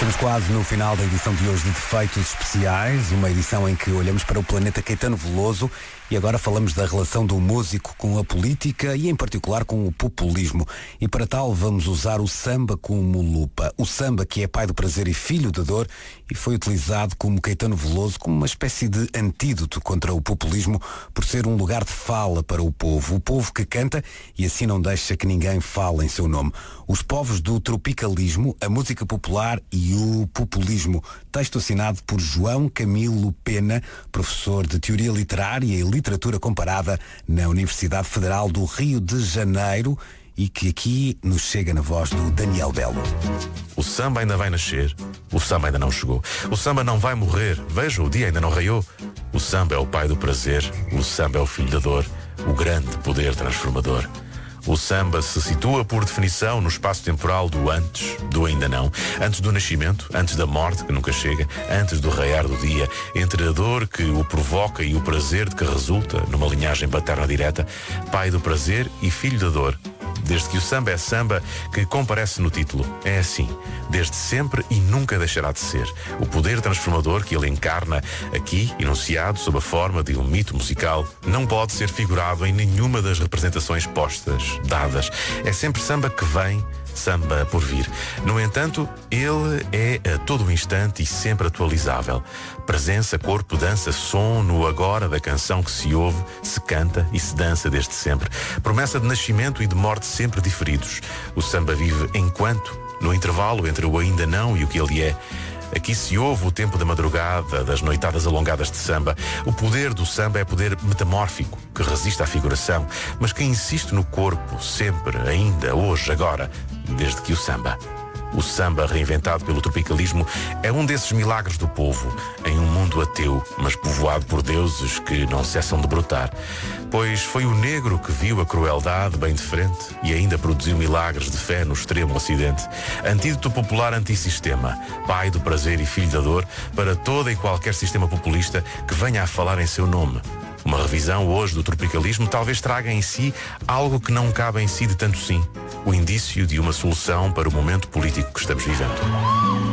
Estamos quase no final da edição de hoje de Defeitos Especiais, uma edição em que olhamos para o planeta Caetano Veloso e agora falamos da relação do músico com a política e em particular com o populismo. E para tal vamos usar o samba como lupa. O samba que é pai do prazer e filho da dor e foi utilizado como Caetano Veloso como uma espécie de antídoto contra o populismo por ser um lugar de fala para o povo que canta e assim não deixa que ninguém fale em seu nome. Os povos do tropicalismo, a música popular e o populismo. Texto assinado por João Camilo Pena, professor de Teoria Literária e Literatura Comparada na Universidade Federal do Rio de Janeiro e que aqui nos chega na voz do Daniel Belo. O samba ainda vai nascer, o samba ainda não chegou. O samba não vai morrer, veja, o dia ainda não raiou. O samba é o pai do prazer, o samba é o filho da dor, o grande poder transformador. O samba se situa, por definição, no espaço temporal do antes, do ainda não. Antes do nascimento, antes da morte, que nunca chega, antes do raiar do dia, entre a dor que o provoca e o prazer de que resulta, numa linhagem paterna direta, pai do prazer e filho da dor. Desde que o samba é samba, que comparece no título. É assim, desde sempre e nunca deixará de ser. O poder transformador que ele encarna aqui, enunciado sob a forma de um mito musical, não pode ser figurado em nenhuma das representações postas, dadas. É sempre samba que vem, samba por vir. No entanto, ele é a todo o instante e sempre atualizável. Presença, corpo, dança, som no agora da canção que se ouve, se canta e se dança desde sempre. Promessa de nascimento e de morte sempre diferidos. O samba vive enquanto, no intervalo entre o ainda não e o que ele é. Aqui se ouve o tempo da madrugada, das noitadas alongadas de samba. O poder do samba é poder metamórfico, que resiste à figuração, mas que insiste no corpo, sempre, ainda, hoje, agora, desde que o samba. O samba, reinventado pelo tropicalismo, é um desses milagres do povo, em um mundo ateu, mas povoado por deuses que não cessam de brotar. Pois foi o negro que viu a crueldade bem de frente e ainda produziu milagres de fé no extremo ocidente. Antídoto popular antissistema, pai do prazer e filho da dor, para todo e qualquer sistema populista que venha a falar em seu nome. Uma revisão hoje do tropicalismo talvez traga em si algo que não cabe em si de tanto sim. O indício de uma solução para o momento político que estamos vivendo.